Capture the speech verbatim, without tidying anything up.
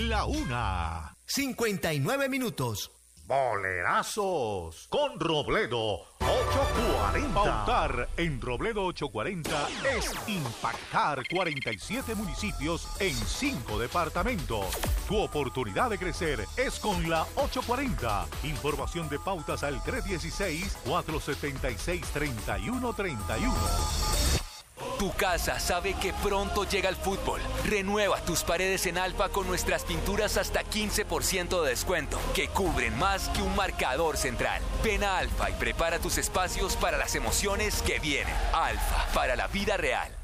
la una. cincuenta y nueve minutos. Bolerazos con Robledo ochocientos cuarenta. Pautar en Robledo ochocientos cuarenta es impactar cuarenta y siete municipios en cinco departamentos. Tu oportunidad de crecer es con la ochocientos cuarenta. Información de pautas al tres uno seis, cuatro siete seis, tres uno tres uno. Tu casa sabe que pronto llega el fútbol. Renueva tus paredes en Alfa con nuestras pinturas hasta quince por ciento de descuento, que cubren más que un marcador central. Ven a Alfa y prepara tus espacios para las emociones que vienen. Alfa, para la vida real.